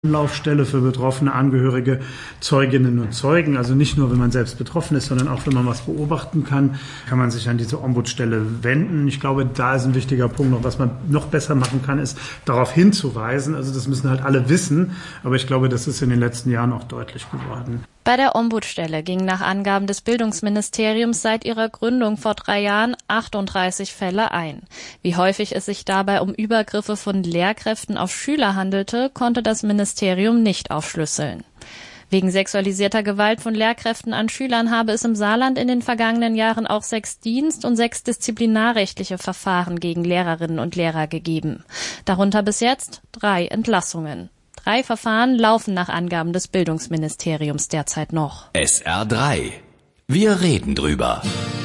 Anlaufstelle für betroffene Angehörige, Zeuginnen und Zeugen. Also nicht nur, wenn man selbst betroffen ist, sondern auch, wenn man was beobachten kann man sich an diese Ombudsstelle wenden. Ich glaube, da ist ein wichtiger Punkt noch, was man noch besser machen kann, ist darauf hinzuweisen. Also das müssen halt alle wissen, aber ich glaube, das ist in den letzten Jahren auch deutlich geworden. Bei der Ombudsstelle gingen nach Angaben des Bildungsministeriums seit ihrer Gründung vor 3 Jahren 38 Fälle ein. Wie häufig es sich dabei um Übergriffe von Lehrkräften auf Schüler handelte, konnte das Ministerium nicht aufschlüsseln. Wegen sexualisierter Gewalt von Lehrkräften an Schülern habe es im Saarland in den vergangenen Jahren auch 6 Dienst- und 6 disziplinarrechtliche Verfahren gegen Lehrerinnen und Lehrer gegeben. Darunter bis jetzt 3 Entlassungen. 3 Verfahren laufen nach Angaben des Bildungsministeriums derzeit noch. SR3. Wir reden drüber.